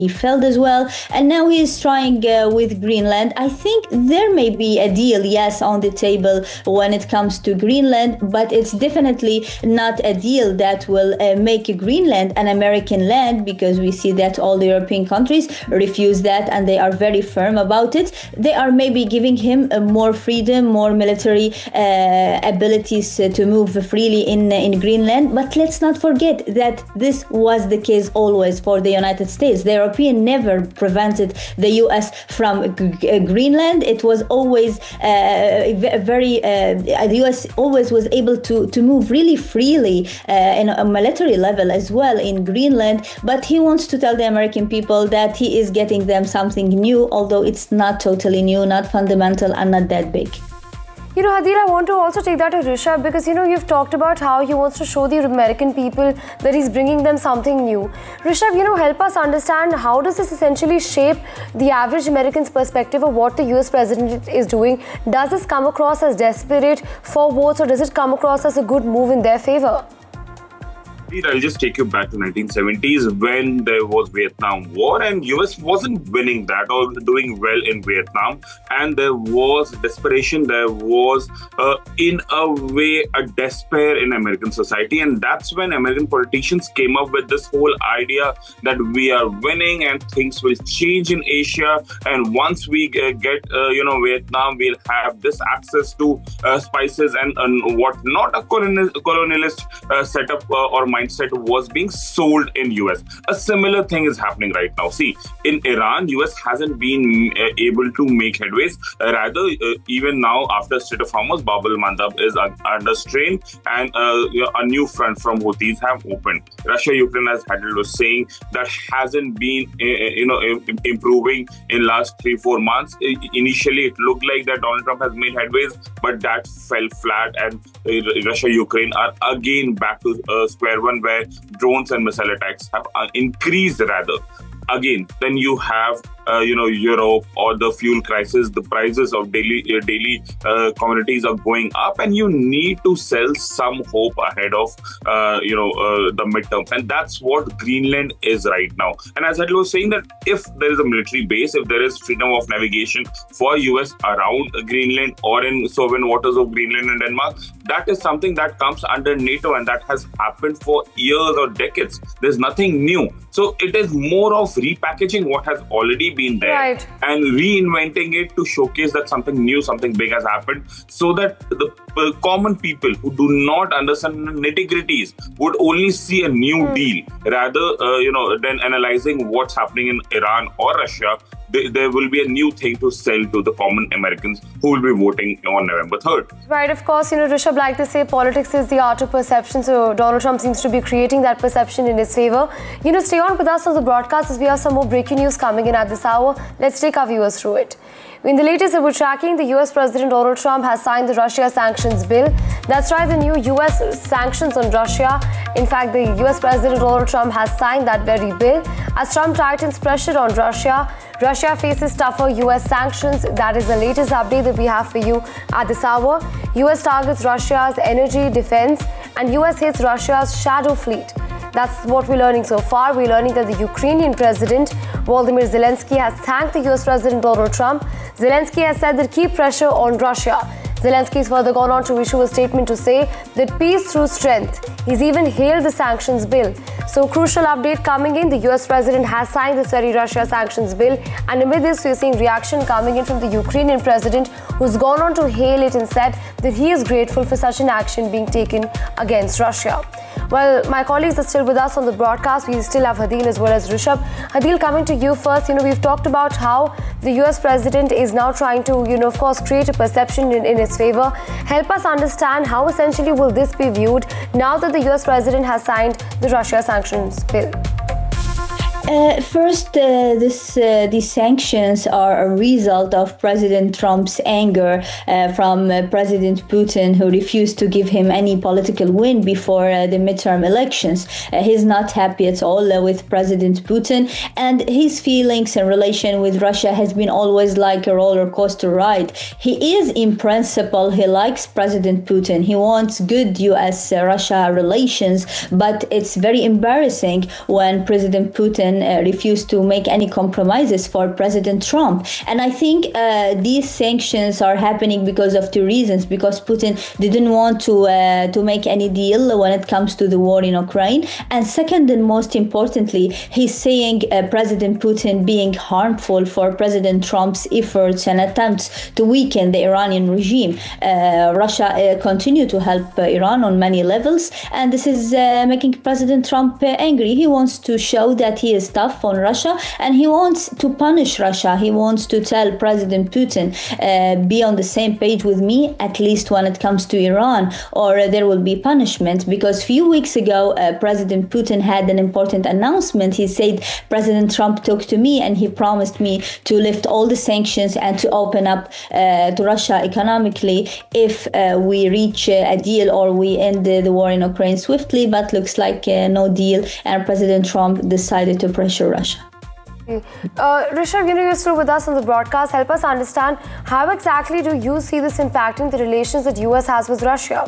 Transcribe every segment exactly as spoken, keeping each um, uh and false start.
he failed as well, and now he is trying uh, with Greenland. I think there may be a deal, yes, on the table when it comes to Greenland, but it's definitely not a deal that will uh, make Greenland an American land, because we see that all the European countries refuse that and they are very firm about it. They are maybe giving him uh, more freedom, more military uh, abilities uh, to move freely in, uh, in Greenland. But let's not forget that this was the case always for the United States. The European never prevented the U S from g- Greenland. It was always uh, very, uh, the U S always was able to, to move really freely uh, in a military level as well in Greenland. But he wants to tell the American people that he is getting them something new, although it's not totally new, not fundamental, and not that big. You know, Hadeel, I want to also take that to Rishabh, because, you know, you've talked about how he wants to show the American people that he's bringing them something new. Rishabh, you know, help us understand, how does this essentially shape the average American's perspective of what the U S president is doing? Does this come across as desperate for votes, or does it come across as a good move in their favor? I'll just take you back to nineteen seventies when there was Vietnam War, and U S wasn't winning that or doing well in Vietnam, and there was desperation, there was uh, in a way a despair in American society, and that's when American politicians came up with this whole idea that we are winning and things will change in Asia, and once we uh, get uh, you know Vietnam, we'll have this access to uh, spices and, and what not. A colonial, colonialist uh, setup uh, or mindset was being sold in U S. A similar thing is happening right now. See, in Iran, U S hasn't been uh, able to make headways. Uh, rather, uh, even now, after Strait of Hormuz, Bab el-Mandab is un- under strain, and uh, a new front from Houthis have opened. Russia-Ukraine, as Hadeel was saying, that hasn't been uh, you know improving in last three four months. Uh, initially, it looked like that Donald Trump has made headways, but that fell flat, and uh, Russia-Ukraine are again back to uh, square one, where drones and missile attacks have uh, increased rather. Again, then you have, uh, you know, Europe or the fuel crisis. The prices of daily uh, daily uh, commodities are going up, and you need to sell some hope ahead of, uh, you know, uh, the midterms. And that's what Greenland is right now. And as I was saying, that if there is a military base, if there is freedom of navigation for U S around Greenland or in sovereign waters of Greenland and Denmark, that is something that comes under NATO, and that has happened for years or decades. There's nothing new. So it is more of repackaging what has already been there, right, and reinventing it to showcase that something new, something big has happened, so that the uh, common people who do not understand the nitty-gritties would only see a new mm. deal rather, uh, you know, than analyzing what's happening in Iran or Russia. There will be a new thing to sell to the common Americans who will be voting on November third. Right, of course, you know, Rishabh, like they say, politics is the art of perception. So Donald Trump seems to be creating that perception in his favor. You know, stay on with us on the broadcast as we have some more breaking news coming in at this hour. Let's take our viewers through it. In the latest that we're tracking, the U S President Donald Trump has signed the Russia sanctions bill. That's right, the new U S sanctions on Russia. In fact, the U S President Donald Trump has signed that very bill. As Trump tightens pressure on Russia, Russia faces tougher U S sanctions. That is the latest update that we have for you at this hour. U S targets Russia's energy, defense, and U S hits Russia's shadow fleet. That's what we're learning so far. We're learning that the Ukrainian President Volodymyr Zelensky has thanked the U S President Donald Trump. Zelensky has said that keep pressure on Russia. Zelensky has further gone on to issue a statement to say that peace through strength. He's even hailed the sanctions bill. So, crucial update coming in. The U S President has signed this very Russia sanctions bill, and amid this, we're seeing reaction coming in from the Ukrainian President, who's gone on to hail it and said that he is grateful for such an action being taken against Russia. Well, my colleagues are still with us on the broadcast. We still have Hadeel as well as Rishabh. Hadeel, coming to you first. You know, we've talked about how the U S President is now trying to, you know, of course, create a perception in, in his favor. Help us understand how essentially will this be viewed now that the U S President has signed the Russia sanctions bill. Uh, first, uh, this, uh, these sanctions are a result of President Trump's anger uh, from uh, President Putin, who refused to give him any political win before uh, the midterm elections. Uh, he's not happy at all uh, with President Putin, and his feelings in relation with Russia has been always like a roller coaster ride. He is, in principle, he likes President Putin. He wants good U S Russia relations, but it's very embarrassing when President Putin Putin uh, refused to make any compromises for President Trump. And I think uh, these sanctions are happening because of two reasons. Because Putin didn't want to uh, to make any deal when it comes to the war in Ukraine. And second, and most importantly, he's saying uh, President Putin being harmful for President Trump's efforts and attempts to weaken the Iranian regime. Uh, Russia uh, continue to help uh, Iran on many levels, and this is uh, making President Trump uh, angry. He wants to show that he is tough on Russia, and he wants to punish Russia. He wants to tell President Putin, uh, be on the same page with me, at least when it comes to Iran, or uh, there will be punishment. Because a few weeks ago, uh, President Putin had an important announcement. He said, President Trump talked to me and he promised me to lift all the sanctions and to open up uh, to Russia economically if uh, we reach uh, a deal or we end the, the war in Ukraine swiftly. But looks like uh, no deal, and President Trump decided to pressure Russia. Uh, Rishabh, you know, you're still with us on the broadcast. Help us understand, how exactly do you see this impacting the relations that U S has with Russia?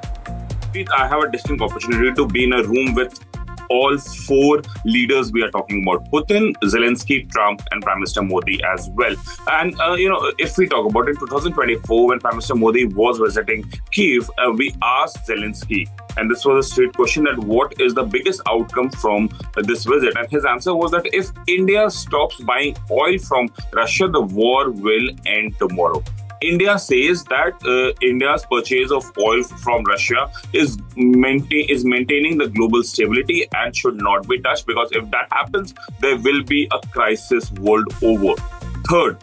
I have a distinct opportunity to be in a room with all four leaders we are talking about: Putin, Zelensky, Trump, and Prime Minister Modi as well. And, uh, you know, if we talk about it, twenty twenty-four, when Prime Minister Modi was visiting Kyiv, uh, we asked Zelensky, and this was a straight question, that what is the biggest outcome from uh, this visit? And his answer was that if India stops buying oil from Russia, the war will end tomorrow. India says that uh, India's purchase of oil from Russia is, maintain, is maintaining the global stability and should not be touched, because if that happens, there will be a crisis world over. Third,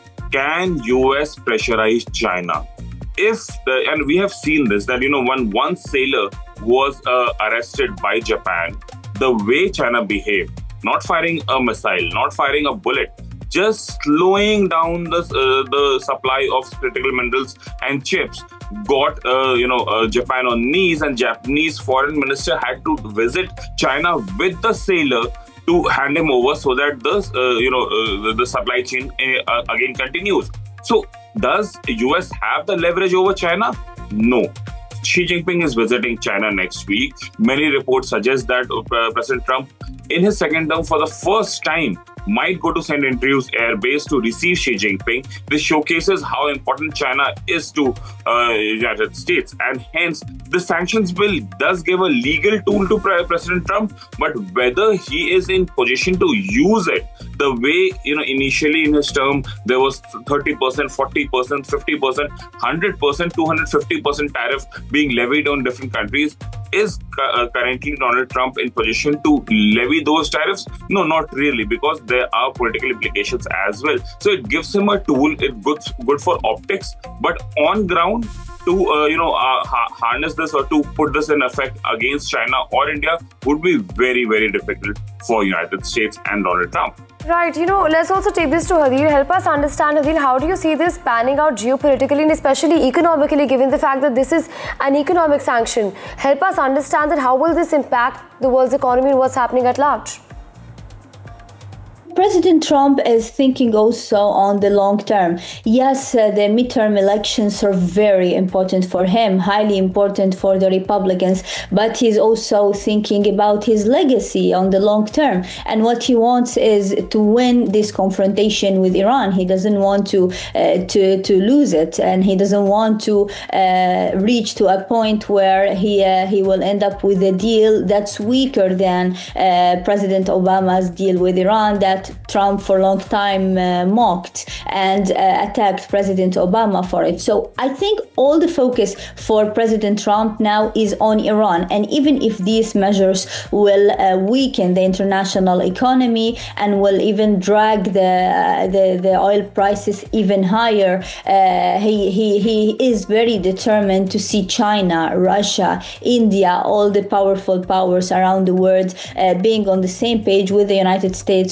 can U S pressurize China? If the, and we have seen this, that, you know, when one sailor was uh, arrested by Japan, the way China behaved, not firing a missile, not firing a bullet, just slowing down the uh, the supply of critical minerals and chips, got uh, you know uh, Japan on knees, and Japanese foreign minister had to visit China with the sailor to hand him over so that the uh, you know uh, the, the supply chain uh, again continues. So does U S have the leverage over China? No. Xi Jinping is visiting China next week. Many reports suggest that uh, President Trump, in his second term, for the first time, might go to Saint Andrews Air Base to receive Xi Jinping. This showcases how important China is to uh, United States, and hence the sanctions bill does give a legal tool to Pre President Trump, but whether he is in position to use it, the way, you know, initially in his term there was thirty percent, forty percent, fifty percent, one hundred percent, two hundred fifty percent tariff being levied on different countries. Is uh, currently Donald Trump in position to levy those tariffs? No, not really, because there are political implications as well. So it gives him a tool. It's good, good for optics, but on ground, to uh, you know uh, ha harness this or to put this in effect against China or India would be very, very difficult for United States and Donald Trump. Right, you know, let's also take this to Hadeel. Help us understand, Hadeel, how do you see this panning out geopolitically and especially economically, given the fact that this is an economic sanction? Help us understand that how will this impact the world's economy and what's happening at large? President Trump is thinking also on the long term. Yes, uh, the midterm elections are very important for him, highly important for the Republicans, but he's also thinking about his legacy on the long term. And what he wants is to win this confrontation with Iran. He doesn't want to uh, to, to lose it, and he doesn't want to uh, reach to a point where he, uh, he will end up with a deal that's weaker than uh, President Obama's deal with Iran that Trump for a long time uh, mocked and uh, attacked President Obama for it. So I think all the focus for President Trump now is on Iran. And even if these measures will uh, weaken the international economy and will even drag the uh, the, the oil prices even higher, uh, he, he, he is very determined to see China, Russia, India, all the powerful powers around the world uh, being on the same page with the United States when it comes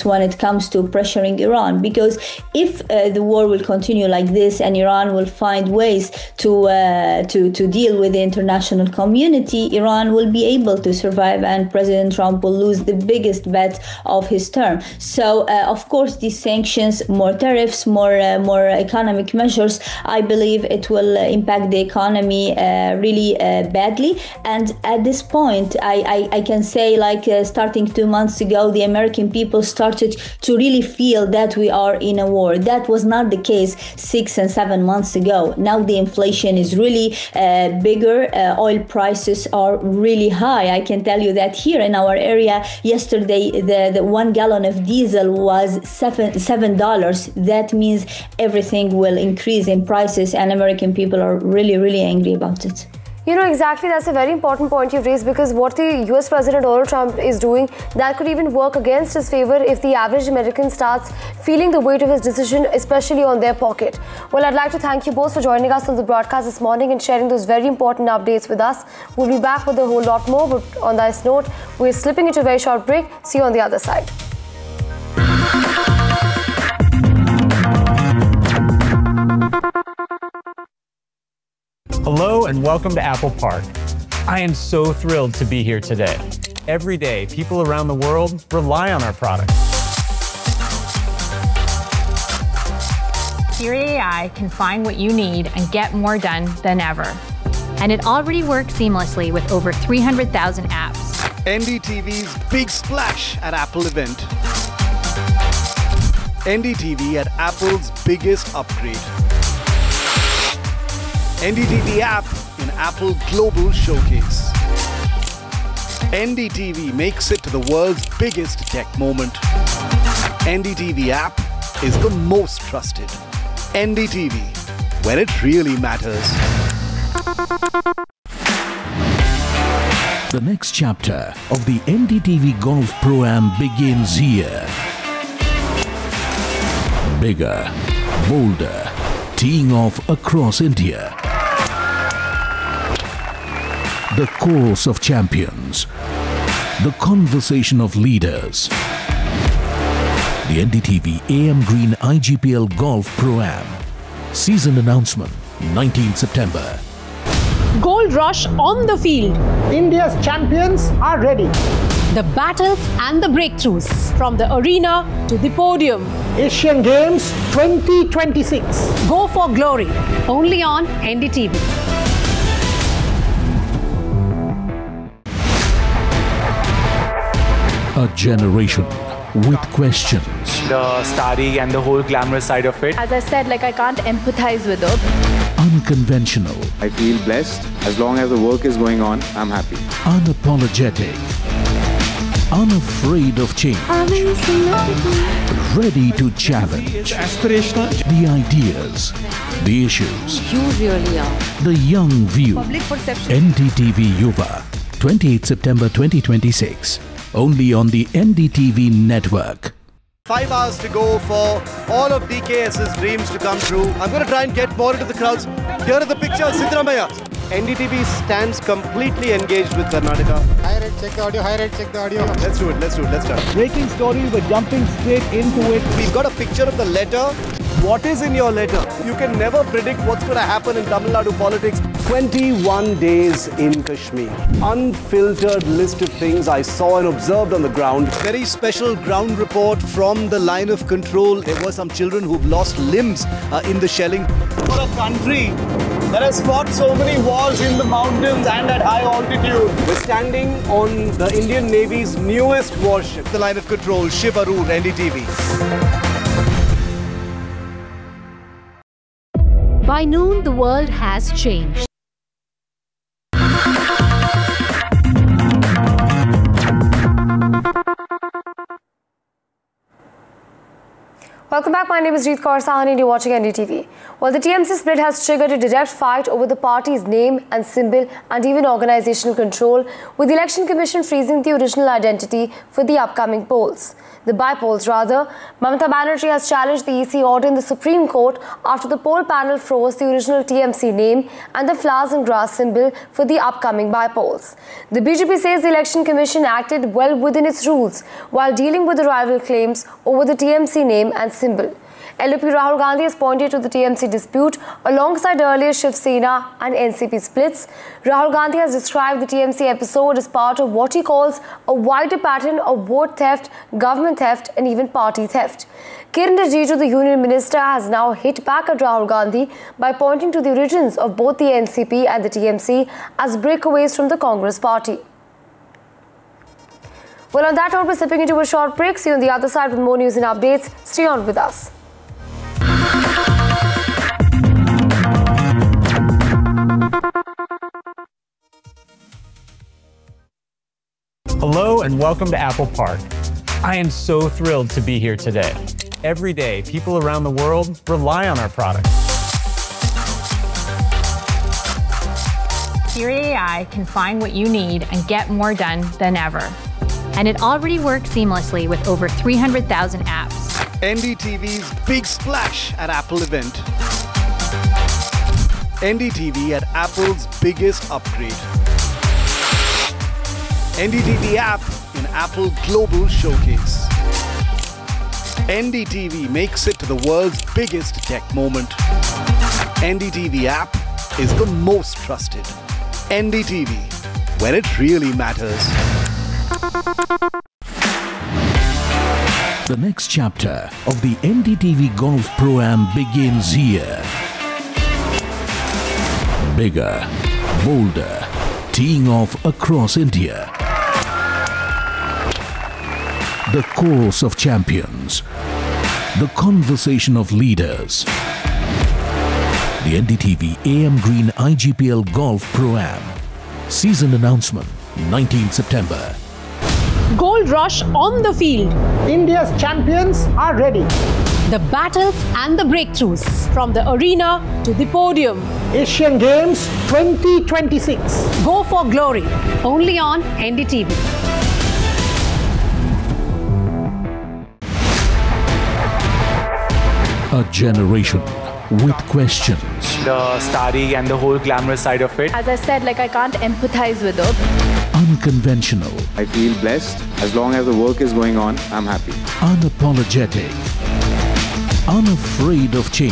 comes to pressuring Iran. Because if uh, the war will continue like this and Iran will find ways to, uh, to, to deal with the international community, Iran will be able to survive and President Trump will lose the biggest bet of his term. So, uh, of course, these sanctions, more tariffs, more, uh, more economic measures, I believe it will uh, impact the economy uh, really uh, badly. And at this point, I, I, I can say, like uh, starting two months ago, the American people started to really feel that we are in a war. That was not the case six and seven months ago. Now the inflation is really uh, bigger. Uh, oil prices are really high. I can tell you that here in our area, yesterday, the, the one gallon of diesel was seven, seven dollars. That means everything will increase in prices, and American people are really, really angry about it. You know, exactly, that's a very important point you've raised, because what the U S President Donald Trump is doing, that could even work against his favor if the average American starts feeling the weight of his decision, especially on their pocket. Well, I'd like to thank you both for joining us on the broadcast this morning and sharing those very important updates with us. We'll be back with a whole lot more, but on this note, we're slipping into a very short break. See you on the other side. Hello and welcome to Apple Park. I am so thrilled to be here today. Every day, people around the world rely on our products. Siri A I can find what you need and get more done than ever. And it already works seamlessly with over three hundred thousand apps. N D T V's big splash at Apple event. N D T V at Apple's biggest upgrade. N D T V app in Apple Global Showcase. N D T V makes it to the world's biggest tech moment. N D T V app is the most trusted. N D T V, when it really matters. The next chapter of the N D T V Golf Pro-Am begins here. Bigger, bolder, teeing off across India. The course of champions. The conversation of leaders. The N D T V A M Green I G P L Golf Pro-Am. Season announcement, nineteenth September. Gold rush on the field. India's champions are ready. The battles and the breakthroughs. From the arena to the podium. Asian Games twenty twenty-six. Go for glory. Only on N D T V. A generation with questions. The starry and the whole glamorous side of it. As I said, like I can't empathize with her. Unconventional. I feel blessed. As long as the work is going on, I'm happy. Unapologetic. Unafraid of change. Ready to challenge. It's aspirational. The ideas. The issues. You really are. The young view. Public perception. N D T V Yuva. twenty-eighth September twenty twenty-six. Only on the N D T V network. Five hours to go for all of DKS's dreams to come true. I'm going to try and get more into the crowds. Here are the pictures, Siddaramaiah. N D T V stands completely engaged with Karnataka. High rate, check the audio. High rate, check the audio. Let's do it, let's do it, let's start. Breaking story, we're jumping straight into it. We've got a picture of the letter. What is in your letter? You can never predict what's going to happen in Tamil Nadu politics. twenty-one days in Kashmir. Unfiltered list of things I saw and observed on the ground. Very special ground report from the line of control. There were some children who've lost limbs uh, in the shelling. For a country that has fought so many wars in the mountains and at high altitude. We're standing on the Indian Navy's newest warship, the line of control, Shiv Arur, N D T V. By noon, the world has changed. Welcome back. My name is Jeet Kaur Sahani and you're watching N D T V. Well, the T M C split has triggered a direct fight over the party's name and symbol and even organizational control, with the Election Commission freezing the original identity for the upcoming polls. The by-polls rather. Mamata Banerjee has challenged the E C order in the Supreme Court after the poll panel froze the original T M C name and the flowers and grass symbol for the upcoming by-polls. The B J P says the Election Commission acted well within its rules while dealing with the rival claims over the T M C name and symbol. L L P Rahul Gandhi has pointed to the T M C dispute alongside earlier Shiv Sena and N C P splits. Rahul Gandhi has described the T M C episode as part of what he calls a wider pattern of vote theft, government theft and even party theft. Kiran Rijiju, the Union Minister, has now hit back at Rahul Gandhi by pointing to the origins of both the N C P and the T M C as breakaways from the Congress party. Well, on that note, we're slipping into a short break. See you on the other side with more news and updates. Stay on with us. Hello and welcome to Apple Park. I am so thrilled to be here today. Every day, people around the world rely on our products. Siri A I can find what you need and get more done than ever. And it already works seamlessly with over three hundred thousand apps. N D T V's big splash at Apple event. N D T V at Apple's biggest upgrade. N D T V app in Apple Global Showcase. N D T V makes it to the world's biggest tech moment. N D T V app is the most trusted. N D T V, where it really matters. The next chapter of the N D T V Golf Pro-Am begins here. Bigger, bolder, teeing off across India. The course of champions. The conversation of leaders. The N D T V A M Green I G P L Golf Pro-Am. Season announcement, nineteenth September. Gold rush on the field. India's champions are ready. The battles and the breakthroughs. From the arena to the podium. Asian Games twenty twenty-six. Go for glory. Only on N D T V. A generation with questions. The starry and the whole glamorous side of it. As I said, like I can't empathize with her. Unconventional. I feel blessed. As long as the work is going on, I'm happy. Unapologetic. Unafraid of change.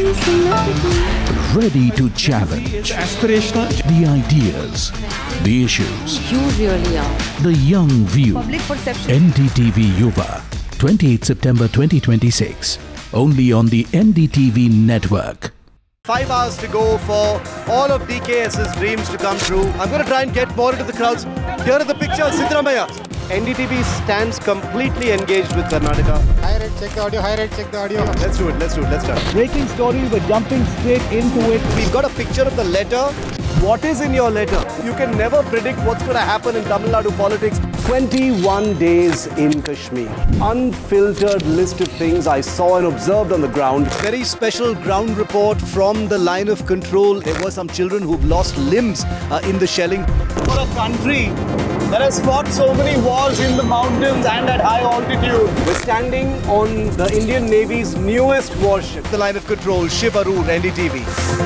Ready to challenge. Aspirational. The ideas. The issues. You really are. The young view. Public perception. N D T V Yuva. twenty-eighth September twenty twenty-six. Only on the N D T V network. Five hours to go for all of D K S's dreams to come true. I'm going to try and get more into the crowds. Here are the pictures, Siddaramaiah. N D T V stands completely engaged with Karnataka. High rate, check the audio. High rate, check the audio. Let's do it, let's do it, let's start. Breaking story, we're jumping straight into it. We've got a picture of the letter. What is in your letter? You can never predict what's going to happen in Tamil Nadu politics. twenty-one days in Kashmir. Unfiltered list of things I saw and observed on the ground. Very special ground report from the line of control. There were some children who've lost limbs uh, in the shelling. For a country that has fought so many wars in the mountains and at high altitude. We're standing on the Indian Navy's newest warship. The line of control, Shiv Arur, N D T V.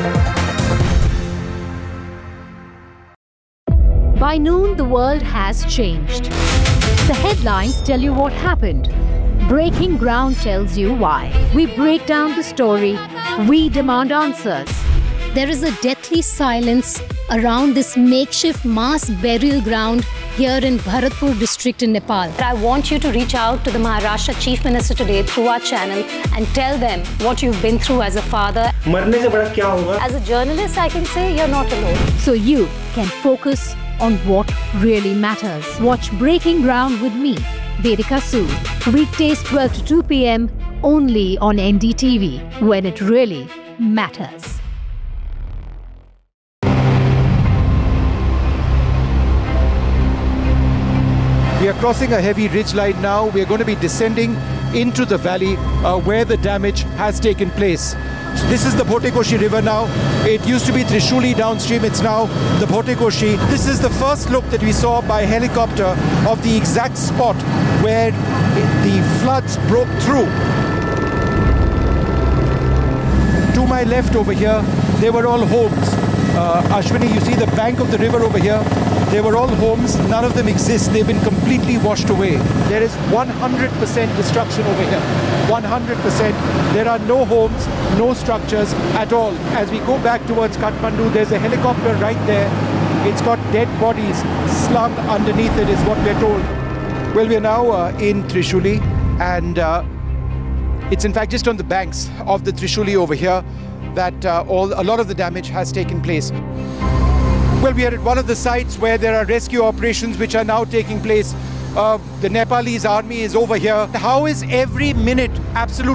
By noon, the world has changed. The headlines tell you what happened. Breaking Ground tells you why. We break down the story. We demand answers. There is a deathly silence around this makeshift mass burial ground here in Bharatpur district in Nepal. I want you to reach out to the Maharashtra Chief Minister today through our channel and tell them what you've been through as a father. As a journalist, I can say you're not alone. So you can focus on what really matters. Watch Breaking Ground with me, Vedika Sood. Weekdays twelve to two p m only on N D T V, when it really matters. We are crossing a heavy ridge line now. We are going to be descending into the valley uh, where the damage has taken place. This is the Bhotekoshi river now. It used to be Trishuli downstream. It's now the Bhotekoshi. This is the first look that we saw by helicopter of the exact spot where the floods broke through. To my left over here, they were all homes. Uh, Ashwini, you see the bank of the river over here. They were all homes. None of them exist. They've been completely washed away. There is one hundred percent destruction over here. one hundred percent. There are no homes, no structures at all. As we go back towards Kathmandu, there's a helicopter right there. It's got dead bodies slung underneath it, is what we're told. Well, we're now uh, in Trishuli, and uh, it's in fact just on the banks of the Trishuli over here that uh, all a lot of the damage has taken place. Well, we are at one of the sites where there are rescue operations which are now taking place. Uh, the Nepalese army is over here. How is every minute absolute